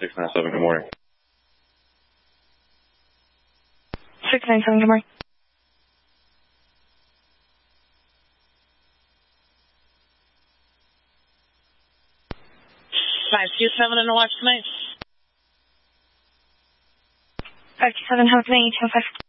697, good morning. 697, good morning. 527 in the watch tonight. 527, how can I 825?